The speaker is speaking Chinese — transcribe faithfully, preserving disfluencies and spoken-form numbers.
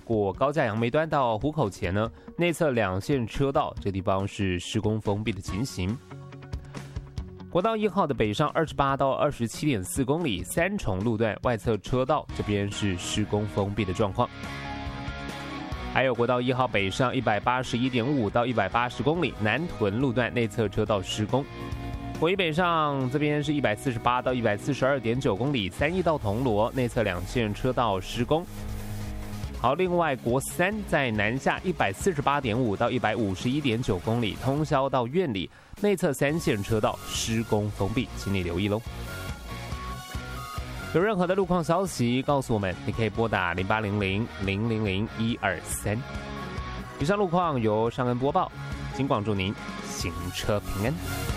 过高架杨梅端到湖口前呢，内侧两线车道这地方是施工封闭的情形。国道一号的北上二十八到二十七点四公里，三重路段外侧车道这边是施工封闭的状况。还有国道一号北上一百八十一点五到一百八十公里，南屯路段内侧车道施工。国一北上这边是一百四十八到一百四十二点九公里，三义到铜锣内侧两线车道施工。好，另外国三在南下一百四十八点五到一百五十一点九公里，通霄到苑里内侧三线车道施工封闭，请你留意喽。有任何的路况消息告诉我们，你可以拨打零八零零零零零一二三。以上路况由尚恩播报，金广祝您行车平安。